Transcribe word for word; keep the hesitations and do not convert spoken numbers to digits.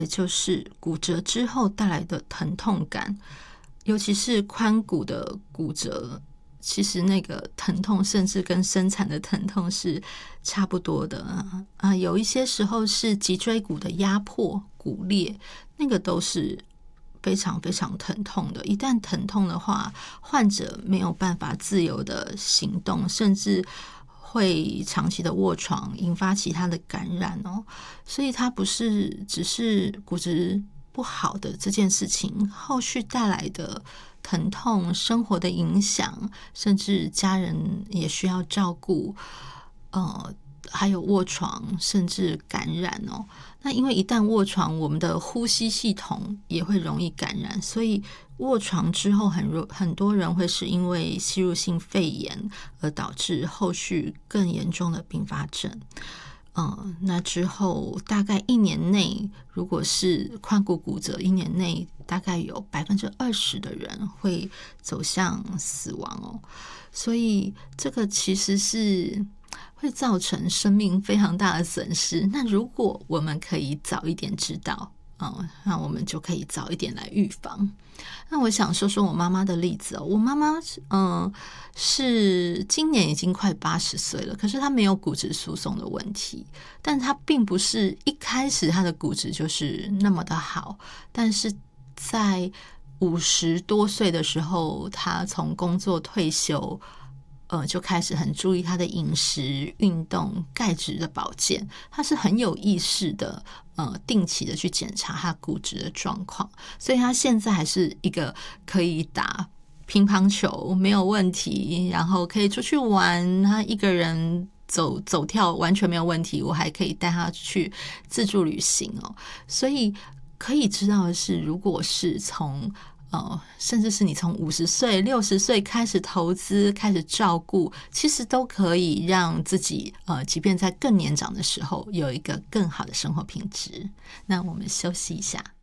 也就是骨折之后带来的疼痛感，尤其是髋骨的骨折，其实那个疼痛甚至跟生产的疼痛是差不多的啊。有一些时候是脊椎骨的压迫、骨裂，那个都是非常非常疼痛的。一旦疼痛的话，患者没有办法自由的行动，甚至会长期的卧床，引发其他的感染哦。所以它不是只是骨质不好的这件事情，后续带来的疼痛、生活的影响，甚至家人也需要照顾，呃，还有卧床，甚至感染哦。那因为一旦卧床，我们的呼吸系统也会容易感染，所以卧床之后很很多人会是因为吸入性肺炎而导致后续更严重的并发症。嗯，那之后大概一年内，如果是髋骨骨折，一年内大概有百分之二十的人会走向死亡哦。所以这个其实是会造成生命非常大的损失。那如果我们可以早一点知道，嗯，那我们就可以早一点来预防。那我想说说我妈妈的例子哦。我妈妈嗯是今年已经快八十岁了，可是她没有骨质疏松的问题，但她并不是一开始她的骨质就是那么的好，但是在五十多岁的时候，她从工作退休。呃，就开始很注意他的饮食、运动、钙质的保健，他是很有意识的，呃，定期的去检查他骨质的状况，所以他现在还是一个可以打乒乓球没有问题，然后可以出去玩，他一个人走走跳完全没有问题，我还可以带他去自助旅行哦。所以可以知道的是，如果是从呃，甚至是你从五十岁、六十岁开始投资、开始照顾，其实都可以让自己呃，即便在更年长的时候，有一个更好的生活品质。那我们休息一下。